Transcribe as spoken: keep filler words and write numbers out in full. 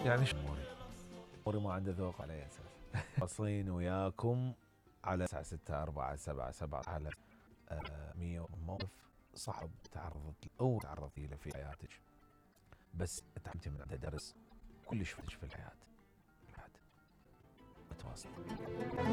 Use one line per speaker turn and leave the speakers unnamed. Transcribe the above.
يعني شو اموري؟ اموري ما عنده ذوق على اساس. واصلين وياكم على تسعة ستة أربعة سبعة سبعة على آه مية موقف صعب تعرضت او تعرضتي له في حياتك، بس تعلمتي من عنده درس كلش في الحياة. بعد متواصل.